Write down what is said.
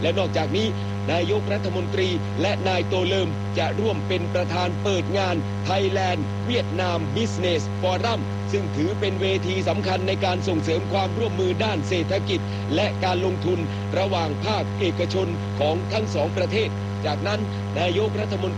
และนอกจากนี้นายกรัฐมนตรีและนายโตเลิมจะร่วมเป็นประธานเปิดงาน Thailand Vietnam Business Forum ซึ่งถือเป็นเวทีสำคัญในการส่งเสริมความร่วมมือด้านเศรษฐกิจและการลงทุนระหว่างภาคเอกชนของทั้งสองประเทศจากนั้นนายกรัฐมนตรี